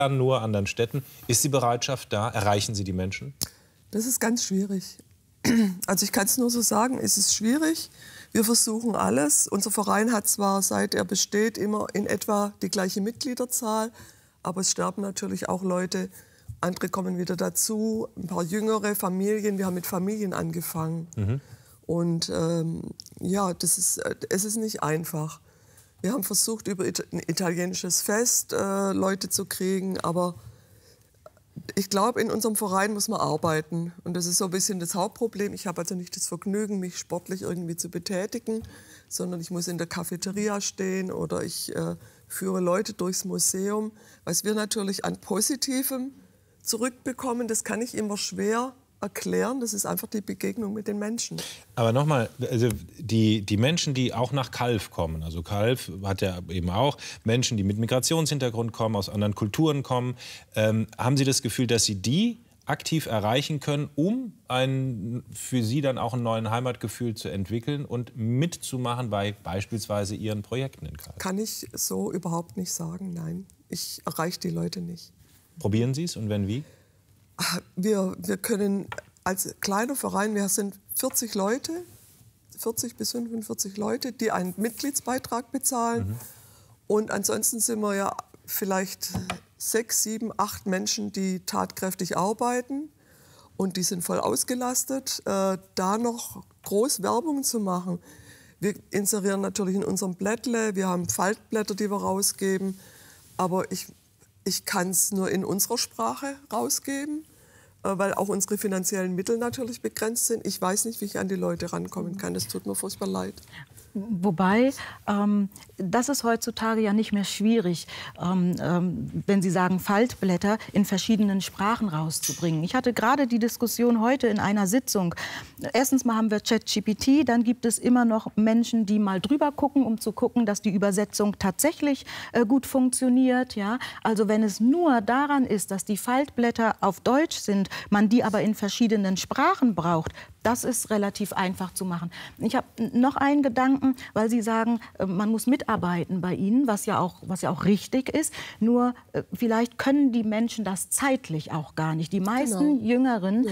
nur anderen Städten. Ist die Bereitschaft da? Erreichen Sie die Menschen? Das ist ganz schwierig. Also ich kann es nur so sagen, es ist schwierig. Wir versuchen alles. Unser Verein hat zwar, seit er besteht, immer in etwa die gleiche Mitgliederzahl, aber es sterben natürlich auch Leute. Andere kommen wieder dazu, ein paar jüngere Familien. Wir haben mit Familien angefangen. Und ja, es ist nicht einfach. Wir haben versucht, über ein italienisches Fest Leute zu kriegen, aber ich glaube, in unserem Verein muss man arbeiten. Und das ist so ein bisschen das Hauptproblem. Ich habe also nicht das Vergnügen, mich sportlich irgendwie zu betätigen, sondern ich muss in der Cafeteria stehen oder ich führe Leute durchs Museum. Was wir natürlich an Positivem zurückbekommen, das kann ich immer schwer erklären. Das ist einfach die Begegnung mit den Menschen. Aber nochmal, also die Menschen, die auch nach Calw kommen, also Calw hat ja eben auch Menschen, die mit Migrationshintergrund kommen, aus anderen Kulturen kommen, haben Sie das Gefühl, dass Sie die aktiv erreichen können, um für Sie dann auch ein neues Heimatgefühl zu entwickeln und mitzumachen bei beispielsweise Ihren Projekten in Calw? Kann ich so überhaupt nicht sagen, nein. Ich erreiche die Leute nicht. Probieren Sie es und wenn wie? Wir können als kleiner Verein, wir sind 40 Leute, 40 bis 45 Leute, die einen Mitgliedsbeitrag bezahlen. Und ansonsten sind wir ja vielleicht 6, 7, 8 Menschen, die tatkräftig arbeiten. Und die sind voll ausgelastet. Da noch groß Werbung zu machen. Wir inserieren natürlich in unserem Blättle, wir haben Faltblätter, die wir rausgeben. Aber ich kann es nur in unserer Sprache rausgeben, weil auch unsere finanziellen Mittel natürlich begrenzt sind. Ich weiß nicht, wie ich an die Leute rankommen kann. Das tut mir furchtbar leid. Wobei, das ist heutzutage ja nicht mehr schwierig, wenn Sie sagen, Faltblätter in verschiedenen Sprachen rauszubringen. Ich hatte gerade die Diskussion heute in einer Sitzung. Erstens mal haben wir ChatGPT, dann gibt es immer noch Menschen, die mal drüber gucken, um zu gucken, dass die Übersetzung tatsächlich gut funktioniert. Ja? Also wenn es nur daran ist, dass die Faltblätter auf Deutsch sind, man die aber in verschiedenen Sprachen braucht, das ist relativ einfach zu machen. Ich habe noch einen Gedanken, weil Sie sagen, man muss mitarbeiten bei Ihnen, was ja auch richtig ist. Nur vielleicht können die Menschen das zeitlich auch gar nicht. Die meisten Jüngeren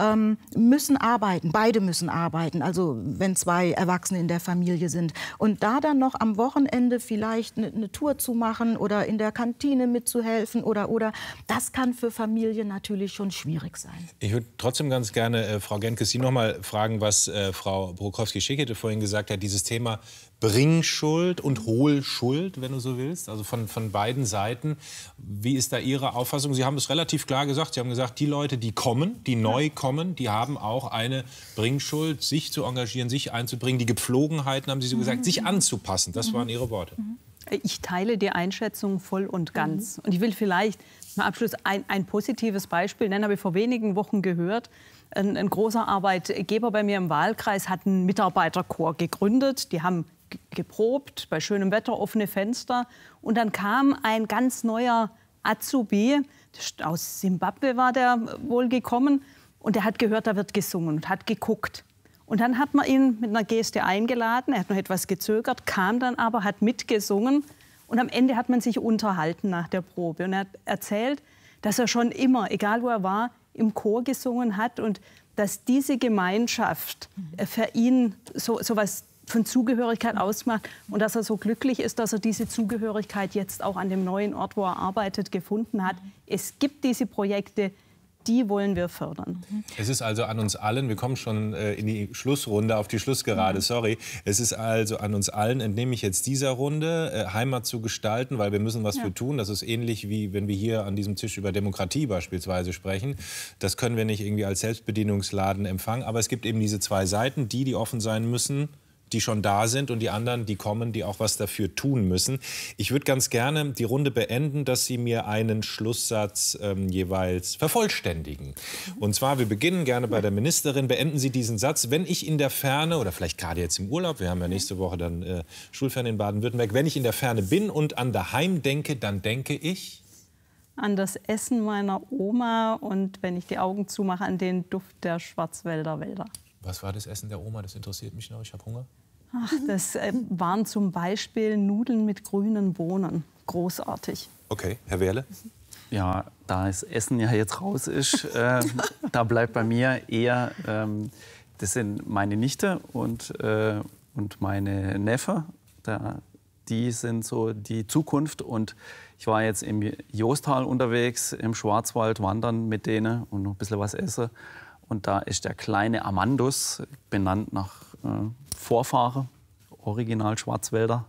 müssen arbeiten, beide müssen arbeiten, also wenn 2 Erwachsene in der Familie sind. Und da dann noch am Wochenende vielleicht eine Tour zu machen oder in der Kantine mitzuhelfen oder das kann für Familien natürlich schon schwierig sein. Ich würde trotzdem ganz gerne, Frau Genkes, Sie noch mal fragen, was Frau Borkowski-Schickete vorhin gesagt hat, dieses Thema Bringschuld und Holschuld, wenn du so willst, also von beiden Seiten. Wie ist da Ihre Auffassung? Sie haben es relativ klar gesagt. Sie haben gesagt, die Leute, die kommen, die neu kommen, die haben auch eine Bringschuld, sich zu engagieren, sich einzubringen. Die Gepflogenheiten, haben Sie so gesagt, sich anzupassen. Das waren Ihre Worte. Ich teile die Einschätzung voll und ganz. Und ich will vielleicht zum Abschluss ein positives Beispiel nennen. Habe ich vor wenigen Wochen gehört. Ein großer Arbeitgeber bei mir im Wahlkreis hat einen Mitarbeiterchor gegründet. Die haben geprobt, bei schönem Wetter, offene Fenster. Und dann kam ein ganz neuer Azubi, aus Simbabwe war der wohl gekommen. Und der hat gehört, da wird gesungen und hat geguckt. Und dann hat man ihn mit einer Geste eingeladen. Er hat noch etwas gezögert, kam dann aber, hat mitgesungen. Und am Ende hat man sich unterhalten nach der Probe. Und er hat erzählt, dass er schon immer, egal wo er war, im Chor gesungen hat und dass diese Gemeinschaft für ihn so was von Zugehörigkeit ausmacht und dass er so glücklich ist, dass er diese Zugehörigkeit jetzt auch an dem neuen Ort, wo er arbeitet, gefunden hat. Es gibt diese Projekte, die wollen wir fördern. Es ist also an uns allen, wir kommen schon in die Schlussrunde, auf die Schlussgerade, sorry. Es ist also an uns allen, entnehme ich jetzt dieser Runde, Heimat zu gestalten, weil wir müssen was für tun. Das ist ähnlich wie wenn wir hier an diesem Tisch über Demokratie beispielsweise sprechen. Das können wir nicht irgendwie als Selbstbedienungsladen empfangen. Aber es gibt eben diese 2 Seiten, die offen sein müssen, die schon da sind und die anderen, die kommen, die auch was dafür tun müssen. Ich würde ganz gerne die Runde beenden, dass Sie mir einen Schlusssatz jeweils vervollständigen. Und zwar, wir beginnen gerne bei der Ministerin. Beenden Sie diesen Satz. Wenn ich in der Ferne, oder vielleicht gerade jetzt im Urlaub, wir haben ja nächste Woche dann Schulferien in Baden-Württemberg, wenn ich in der Ferne bin und an daheim denke, dann denke ich an das Essen meiner Oma und, wenn ich die Augen zumache, an den Duft der Schwarzwälder Wälder. Was war das Essen der Oma? Das interessiert mich noch. Ich habe Hunger. Ach, das waren zum Beispiel Nudeln mit grünen Bohnen. Großartig. Okay, Herr Wehrle? Ja, da das Essen ja jetzt raus ist, da bleibt bei mir eher, das sind meine Nichte und meine Neffe. Die sind so die Zukunft. Und ich war jetzt im Joostal unterwegs, im Schwarzwald wandern mit denen und noch ein bisschen was essen. Und da ist der kleine Amandus, benannt nach Vorfahren, Original Schwarzwälder,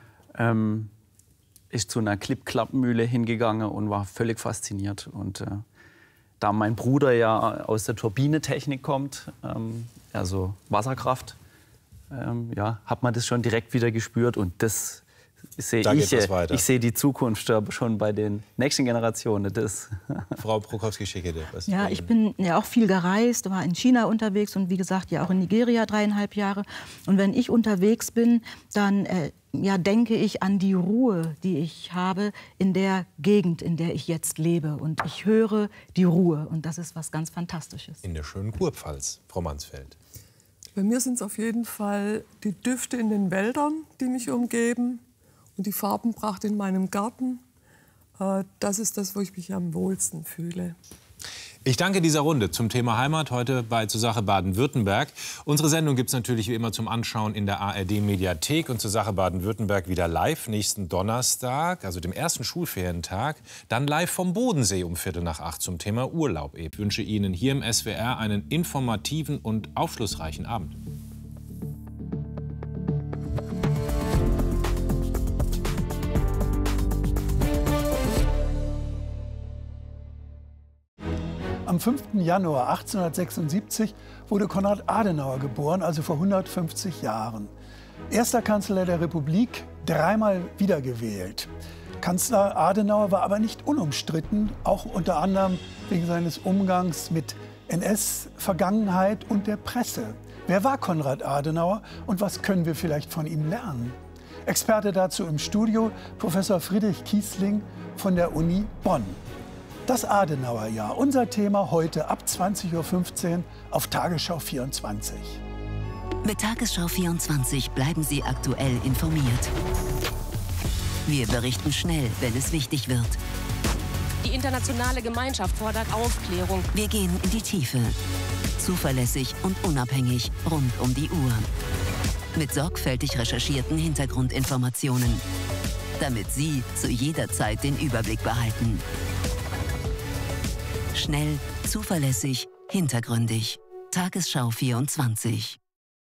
ist zu einer Klipp-Klapp-Mühle hingegangen und war völlig fasziniert. Und da mein Bruder ja aus der Turbinentechnik kommt, also Wasserkraft, ja, hat man das schon direkt wieder gespürt. Und das sehe ich. Ich sehe die Zukunft schon bei den nächsten Generationen. Das. Frau Prokowski-Schekede. Ja, ich bin ja auch viel gereist, war in China unterwegs und wie gesagt ja auch in Nigeria 3,5 Jahre. Und wenn ich unterwegs bin, dann denke ich an die Ruhe, die ich habe in der Gegend, in der ich jetzt lebe. Und ich höre die Ruhe. Und das ist was ganz Fantastisches. In der schönen Kurpfalz, Frau Mansfeld. Bei mir sind es auf jeden Fall die Düfte in den Wäldern, die mich umgeben. Und die Farbenpracht in meinem Garten. Das ist das, wo ich mich am wohlsten fühle. Ich danke dieser Runde zum Thema Heimat, heute bei Zur Sache Baden-Württemberg. Unsere Sendung gibt es natürlich wie immer zum Anschauen in der ARD-Mediathek und Zur Sache Baden-Württemberg wieder live nächsten Donnerstag, also dem ersten Schulferientag, dann live vom Bodensee um 7:45 zum Thema Urlaub. Ich wünsche Ihnen hier im SWR einen informativen und aufschlussreichen Abend. Am 5. Januar 1876 wurde Konrad Adenauer geboren, also vor 150 Jahren. Erster Kanzler der Republik, 3-mal wiedergewählt. Kanzler Adenauer war aber nicht unumstritten, auch unter anderem wegen seines Umgangs mit NS-Vergangenheit und der Presse. Wer war Konrad Adenauer und was können wir vielleicht von ihm lernen? Experte dazu im Studio, Professor Friedrich Kiesling von der Uni Bonn. Das Adenauerjahr, unser Thema heute ab 20:15 Uhr auf Tagesschau 24. Mit Tagesschau 24 bleiben Sie aktuell informiert. Wir berichten schnell, wenn es wichtig wird. Die internationale Gemeinschaft fordert Aufklärung. Wir gehen in die Tiefe. Zuverlässig und unabhängig rund um die Uhr. Mit sorgfältig recherchierten Hintergrundinformationen. Damit Sie zu jeder Zeit den Überblick behalten. Schnell, zuverlässig, hintergründig. Tagesschau 24.